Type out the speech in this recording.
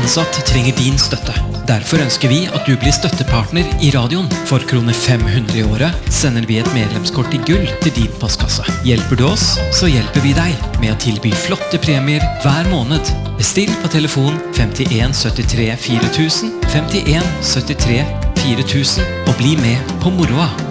ansatt trenger din støtte. Derfor ønsker vi at du blir støttepartner i radioen. For kroner 500 i året sender vi et medlemskort i gull til din postkasse. Hjelper du oss, så hjelper vi deg med å tilby flotte premier hver måned. Bestill på telefon 51 73 4000, 51 73 4000 og bli med på moroa.